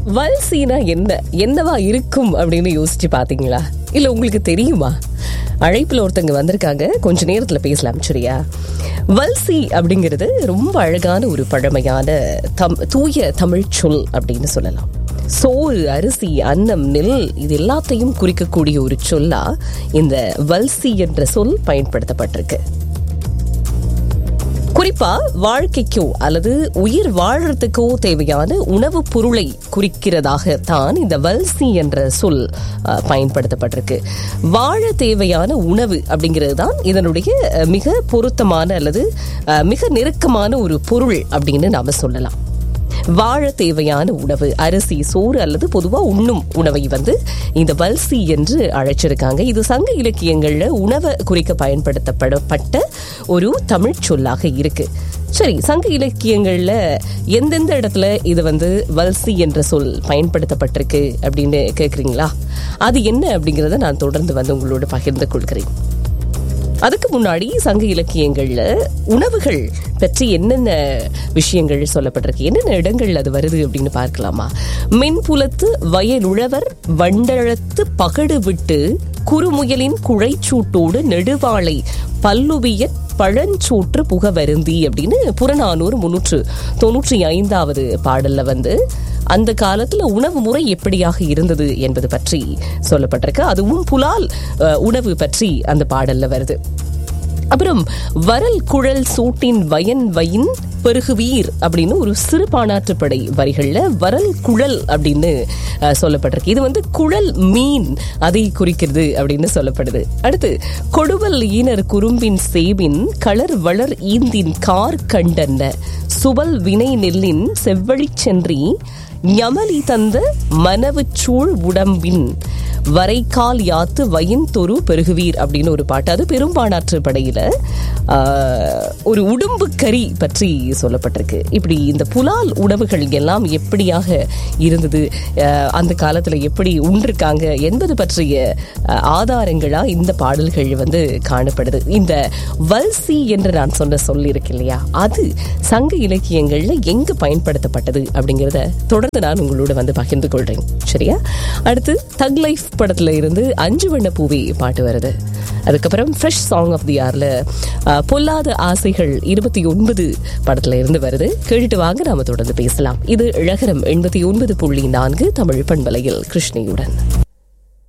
வல்சினா என்னவா இருக்கும் அப்படின்னு யோசிச்சு பாத்தீங்களா? இல்ல உங்களுக்கு தெரியுமா? அழைப்புல ஒருத்தங்க வந்திருக்காங்க, கொஞ்ச நேரத்துல பேசலாம் சரியா? வல்சி அப்படிங்கிறது ரொம்ப அழகான ஒரு பழமையான தூய தமிழ் சொல் அப்படின்னு சொல்லலாம். சோறு, அரிசி, அன்னம், நெல் இது எல்லாத்தையும் குறிக்கக்கூடிய ஒரு சொல்லா இந்த வல்சி என்ற சொல் பயன்படுத்தப்பட்டிருக்கு. குறிப்பா வாழ்க்கைக்கோ அல்லது உயிர் வாழறதுக்கோ தேவையான உணவு பொருளை குறிக்கிறதாகத்தான் இந்த வல்சி என்ற சொல் பயன்படுத்தப்பட்டிருக்கு. வாழ தேவையான உணவு அப்படிங்கிறது தான் இதனுடைய மிக பொருத்தமான அல்லது மிக நெருக்கமான ஒரு பொருள் அப்படின்னு நாம சொல்லலாம். வாழ தேவையான உணவு, அரிசி, சோறு அல்லது பொதுவா உண்ணும் உணவை இந்த வல்சி என்று அழைச்சிருக்காங்க. இது சங்க இலக்கியங்கள்ல உணவை குறிக்க பயன்படுத்தப்பட்ட ஒரு தமிழ் சொல்லாக இருக்கு. சரி, சங்க இலக்கியங்கள்ல எந்தெந்த இடத்துல இது வல்சி என்ற சொல் பயன்படுத்தப்பட்டிருக்கு அப்படின்னு கேக்குறீங்களா? அது என்ன அப்படிங்கறத நான் தொடர்ந்து உங்களோட பகிர்ந்து கொள்கிறேன். அதுக்கு முன்னாடி சங்க இலக்கியங்கள்ல உணவுகள் பற்றி என்னென்ன விஷயங்கள் சொல்லப்பட்டிருக்கு, என்னென்ன இடங்கள் அது வருது அப்படின்னு பார்க்கலாமா? மின்புலத்து வயலுழவர் வண்டழத்து பகடு விட்டு குறுமுயலின் குழைச்சூட்டோடு நெடுவாளை பல்லுவிய பழஞ்சூற்று புக வருந்தி அப்படின்னு புறநானூறு 395வது பாடல்ல அந்த காலத்துல உணவு முறை எப்படியாக இருந்தது என்பது பற்றி சொல்லப்பட்டிருக்கு. அதுவும் புலால் உணவு பற்றி அந்த பாடல்ல வருது. அப்புறம் வரல் குழல் சூட்டின் வயின் பெருகுவீர் அப்படின்னு ஒரு சிறு பாணாற்றுப்படை வரிகள்ல வரல் குழல் அப்படின்னு சொல்லப்பட்டிருக்கு. இது குழல் மீன் அதை குறிக்கிறது அப்படின்னு சொல்லப்படுது. அடுத்து கொடுவல் ஈனர் குறும்பின் சேபின் களர் வளர் ஈந்தின் கார் கண்டன்ன சுவல் வினை நெல்லின் செவ்வழி சென்றி ஞமலி தந்த மனவு சூழ் உடம்பின் வரைக்கால் யாத்து வயின் தொரு பெருகுவீர் அப்படின்னு ஒரு பாட்டு. அது பெரும்பாணாற்று படையில ஒரு உடும்பு கறி பற்றி சொல்லப்பட்டிருக்கு. இப்படி இந்த புலால் உணவுகள் எல்லாம் எப்படியாக இருந்தது, அந்த காலத்துல எப்படி உண்டிருக்காங்க என்பது பற்றிய ஆதாரங்களா இந்த பாடல்கள் காணப்படுது. இந்த வல்சி என்று நான் சொன்ன சொல்லி இருக்கு இல்லையா, அது சங்க இலக்கியங்கள்ல எங்க பயன்படுத்தப்பட்டது அப்படிங்கறத தொடர்ந்து நான் உங்களோட பகிர்ந்து கொள்றேன் சரியா? அடுத்து தக் லைஃப் படத்துல இருந்து 5 வண்ண பூவே பாட்டு வருது. அதுக்கப்புறம் ஃப்ரெஷ் சாங் ஆஃப் தி இயர்ல பொல்லாத ஆசைகள் 29 படத்துல இருந்து வருது. கேட்டுட்டு வாங்க, நாம தொடர்ந்து பேசலாம். இது இழகரம் 89.4 தமிழ் பண்பலையில் கிருஷ்ணியுடன்.